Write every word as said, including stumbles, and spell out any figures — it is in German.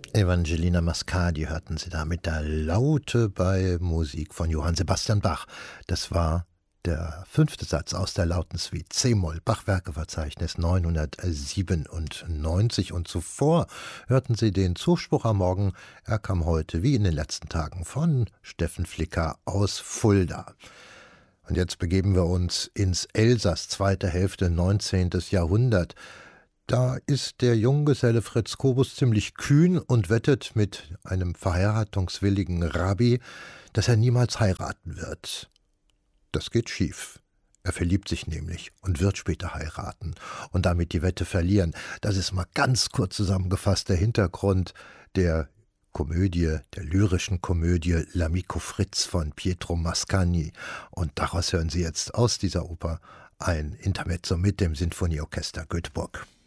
Evangelina Mascagni hörten Sie da mit der Laute bei Musik von Johann Sebastian Bach. Das war der fünfte Satz aus der Lautensuite C-Moll, Bachwerkeverzeichnis neunhundertsiebenundneunzig. Und zuvor hörten Sie den Zuspruch am Morgen, er kam heute wie in den letzten Tagen von Steffen Flicker aus Fulda. Und jetzt begeben wir uns ins Elsass, zweite Hälfte neunzehntes Jahrhundert. Da ist der Junggeselle Fritz Kobus ziemlich kühn und wettet mit einem verheiratungswilligen Rabbi, dass er niemals heiraten wird. Das geht schief. Er verliebt sich nämlich und wird später heiraten und damit die Wette verlieren. Das ist mal ganz kurz zusammengefasst der Hintergrund der Komödie, der lyrischen Komödie L'Amico Fritz von Pietro Mascagni. Und daraus hören Sie jetzt aus dieser Oper ein Intermezzo mit dem Sinfonieorchester Göteborg.